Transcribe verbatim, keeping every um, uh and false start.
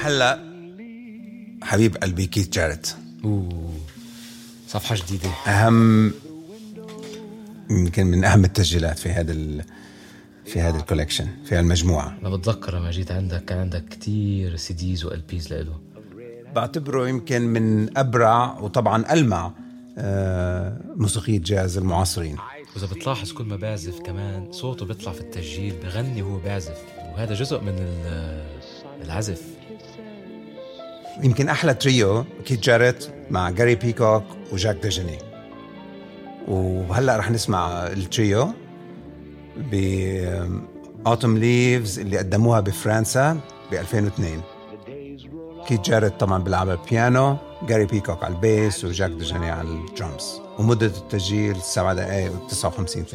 هلا حبيب قلبي كيث جاريت. اوه صفحة جديدة. أهم يمكن من أهم التسجيلات في هذا ال... في هذا الكولكشن، في المجموعة. أنا بتذكر لما جيت عندك كان عندك كتير سيديز وألبيز لإله. بعتبره يمكن من أبرع وطبعا ألمع آه موسيقية جاز المعاصرين. وإذا بتلاحظ كل ما بعزف كمان صوته بيطلع في التسجيل بغني وهو بعزف، وهذا جزء من العزف. يمكن أحلى تريو كيث جاريت مع جاري بيكوك وجاك ديجاني. وهلأ رح نسمع التريو ب Autumn Leaves اللي قدموها بفرنسا ب ألفين واثنين. كيث جاريت طبعا بيلعب البيانو، جاري بيكوك على البيس، وجاك ديجاني على الدرامز. ومدة التسجيل سبع دقائق وتسعة وخمسين ثانية.